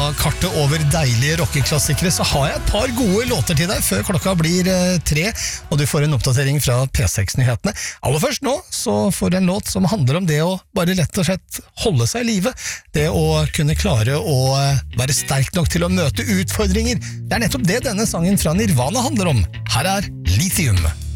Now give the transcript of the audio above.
kartet over deilige rockeklassikere, så har jeg et par gode låter til deg før klokka blir 3, og du får en oppdatering fra P6-nyhetene. Aller først nå, så får du en låt som handler om det å bare lett og slett holde seg i live. Det å kunne klare å være sterk nok til å møte utfordringer. Det er nettopp det denne sangen fra Nirvana handler om. Her er Lithium.